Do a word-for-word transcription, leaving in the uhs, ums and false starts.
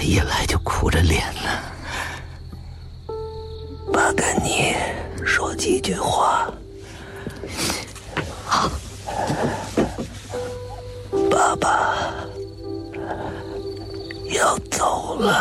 一来就苦着脸呢。 爸跟你说几句话。 好。 爸爸要走了。